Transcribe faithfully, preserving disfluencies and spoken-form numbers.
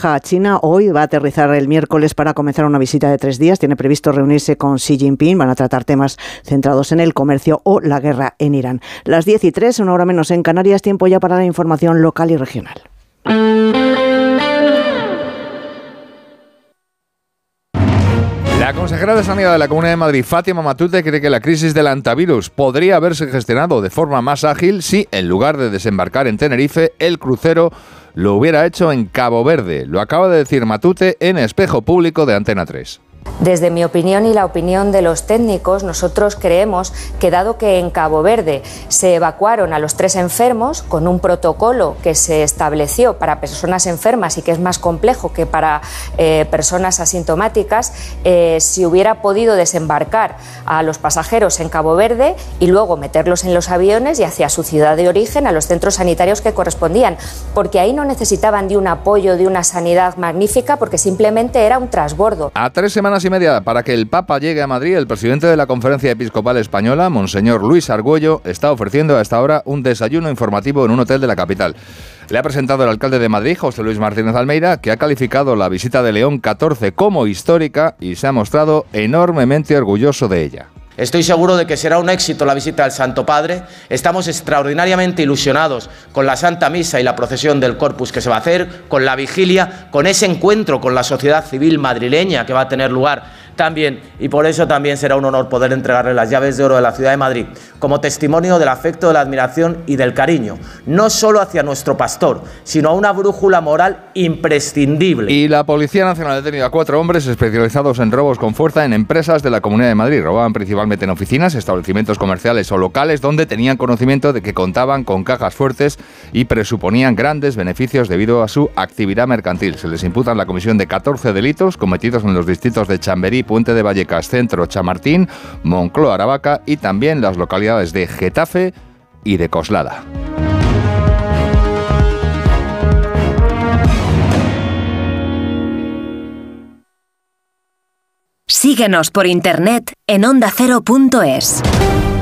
viaja a China hoy, va a aterrizar el miércoles para comenzar una visita de tres días. Tiene previsto reunirse con Xi Jinping. Van a tratar temas centrados en el comercio o la guerra en Irán. Las diez y tres, una hora menos en Canarias, tiempo ya para la información local y regional. La consejera de Sanidad de la Comunidad de Madrid, Fátima Matute, cree que la crisis del hantavirus podría haberse gestionado de forma más ágil si, en lugar de desembarcar en Tenerife, el crucero lo hubiera hecho en Cabo Verde. Lo acaba de decir Matute en Espejo Público de Antena tres. Desde mi opinión y la opinión de los técnicos, nosotros creemos que dado que en Cabo Verde se evacuaron a los tres enfermos con un protocolo que se estableció para personas enfermas y que es más complejo que para eh, personas asintomáticas, eh, si hubiera podido desembarcar a los pasajeros en Cabo Verde y luego meterlos en los aviones y hacia su ciudad de origen, a los centros sanitarios que correspondían, porque ahí no necesitaban de un apoyo, de una sanidad magnífica, porque simplemente era un transbordo. A tres semanas y media para que el Papa llegue a Madrid, el presidente de la Conferencia Episcopal Española, Monseñor Luis Argüello, está ofreciendo a esta hora un desayuno informativo en un hotel de la capital. Le ha presentado el alcalde de Madrid, José Luis Martínez Almeida, que ha calificado la visita de León catorce como histórica y se ha mostrado enormemente orgulloso de ella. Estoy seguro de que será un éxito la visita del Santo Padre. Estamos extraordinariamente ilusionados con la Santa Misa y la procesión del Corpus que se va a hacer, con la vigilia, con ese encuentro con la sociedad civil madrileña que va a tener lugar también, y por eso también será un honor poder entregarle las llaves de oro de la ciudad de Madrid como testimonio del afecto, de la admiración y del cariño, no solo hacia nuestro pastor, sino a una brújula moral imprescindible. Y la Policía Nacional ha detenido a cuatro hombres especializados en robos con fuerza en empresas de la Comunidad de Madrid. Robaban principalmente en oficinas, establecimientos comerciales o locales donde tenían conocimiento de que contaban con cajas fuertes y presuponían grandes beneficios debido a su actividad mercantil. Se les imputan la comisión de catorce delitos cometidos en los distritos de Chamberí, Puente de Vallecas, Centro, Chamartín, Moncloa, Aravaca y también las localidades de Getafe y de Coslada. Síguenos por internet en onda cero punto es.